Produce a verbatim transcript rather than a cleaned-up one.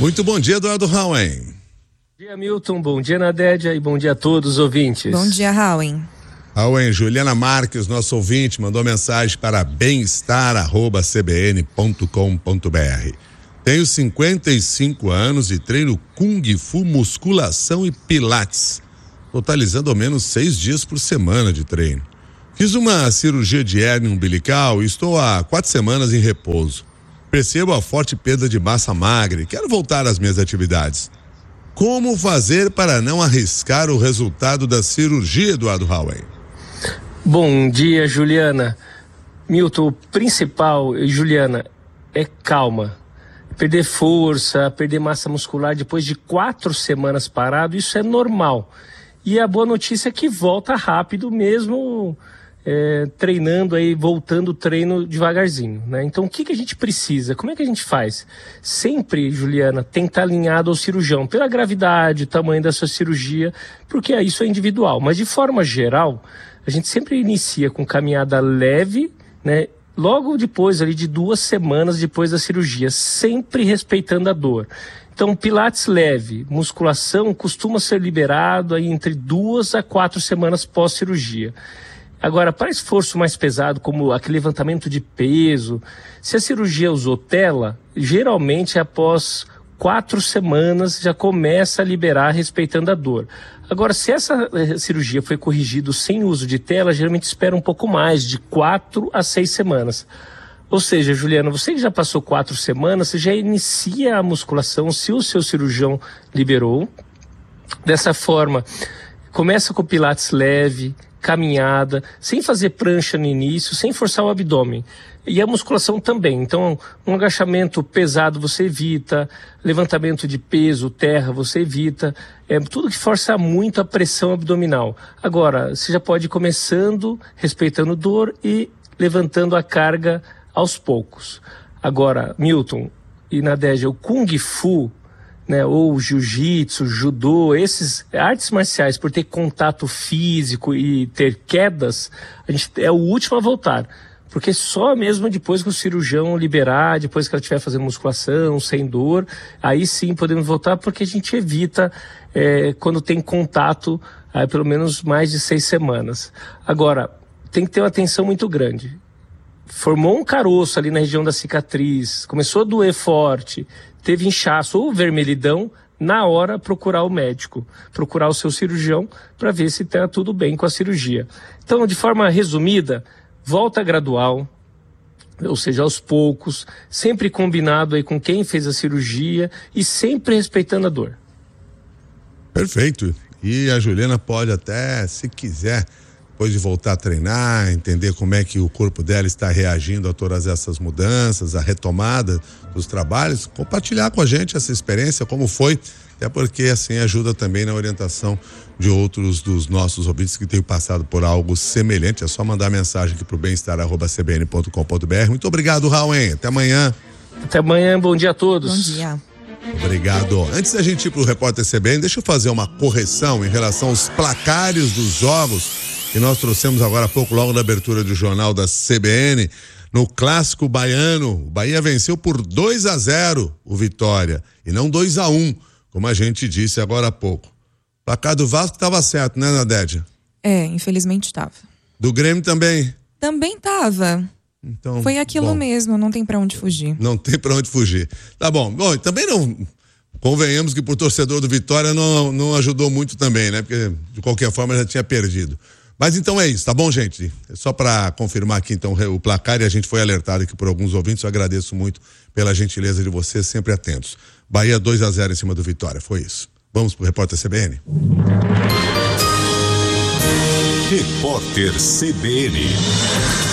Muito bom dia, Eduardo Rauen. Bom dia, Milton. Bom dia, Nadédia. E bom dia a todos os ouvintes. Bom dia, Rauen. Rauen, Juliana Marques, nosso ouvinte, mandou mensagem para bem-estar arroba c b n ponto com ponto b r. Tenho cinquenta e cinco anos e treino Kung Fu, musculação e pilates, totalizando ao menos seis dias por semana de treino. Fiz uma cirurgia de hérnia umbilical e estou há quatro semanas em repouso. Percebo a forte perda de massa magra e quero voltar às minhas atividades. Como fazer para não arriscar o resultado da cirurgia, Eduardo Rauen? Bom dia, Juliana. Milton, o principal, Juliana, é calma. Perder força, perder massa muscular depois de quatro semanas parado, isso é normal. E a boa notícia é que volta rápido mesmo, é, treinando aí, voltando o treino devagarzinho, né? Então o que, que a gente precisa? Como é que a gente faz? Sempre, Juliana, tem que estar alinhado ao cirurgião, pela gravidade, tamanho da sua cirurgia, porque isso é individual. Mas de forma geral, a gente sempre inicia com caminhada leve, né? Logo depois ali de duas semanas depois da cirurgia, sempre respeitando a dor. Então, pilates leve, musculação costuma ser liberado aí entre duas a quatro semanas pós-cirurgia. Agora, para esforço mais pesado, como aquele levantamento de peso, se a cirurgia usou tela, geralmente após quatro semanas já começa a liberar respeitando a dor. Agora, se essa cirurgia foi corrigida sem uso de tela, geralmente espera um pouco mais, de quatro a seis semanas. Ou seja, Juliana, você que já passou quatro semanas, você já inicia a musculação se o seu cirurgião liberou. Dessa forma, começa com pilates leve, caminhada, sem fazer prancha no início, sem forçar o abdômen. E a musculação também. Então, um agachamento pesado você evita, levantamento de peso, terra, você evita. É tudo que força muito a pressão abdominal. Agora, você já pode ir começando, respeitando dor e levantando a carga aos poucos. Agora, Milton e Nadégia, o Kung Fu, né, ou jiu-jitsu, judô, esses artes marciais, por ter contato físico e ter quedas, a gente é o último a voltar. Porque só mesmo depois que o cirurgião liberar, depois que ela estiver fazendo musculação, sem dor, aí sim podemos voltar, porque a gente evita é, quando tem contato, aí, pelo menos mais de seis semanas. Agora, tem que ter uma atenção muito grande. Formou um caroço ali na região da cicatriz, começou a doer forte, teve inchaço ou vermelhidão, na hora procurar o médico, procurar o seu cirurgião para ver se está tudo bem com a cirurgia. Então, de forma resumida, volta gradual, ou seja, aos poucos, sempre combinado aí com quem fez a cirurgia e sempre respeitando a dor. Perfeito. E a Juliana pode até, se quiser, depois de voltar a treinar, entender como é que o corpo dela está reagindo a todas essas mudanças, a retomada dos trabalhos, compartilhar com a gente essa experiência, como foi, até porque assim ajuda também na orientação de outros dos nossos ouvintes que têm passado por algo semelhante. É só mandar mensagem aqui pro bem-estar arroba c b n ponto com ponto b r. Muito obrigado, Rauen. Até amanhã. Até amanhã, bom dia a todos. Bom dia. Obrigado. Antes da gente ir pro Repórter C B N, deixa eu fazer uma correção em relação aos placares dos jogos que nós trouxemos agora há pouco, logo na abertura do jornal da C B N. No clássico baiano, o Bahia venceu por dois a zero o Vitória e não dois a um, como a gente disse agora há pouco. O placar do Vasco estava certo, né, Nadédia? É, infelizmente estava. Do Grêmio também? Também estava. Então, foi aquilo bom, mesmo, não tem pra onde fugir. Não tem pra onde fugir. Tá bom. Bom, também não... Convenhamos que pro torcedor do Vitória não, não ajudou muito também, né? Porque, de qualquer forma, já tinha perdido. Mas então é isso, tá bom, gente? Só para confirmar aqui, então, o placar, e a gente foi alertado aqui por alguns ouvintes, eu agradeço muito pela gentileza de vocês, sempre atentos. Bahia dois a zero em cima do Vitória, foi isso. Vamos pro Repórter C B N? Repórter C B N.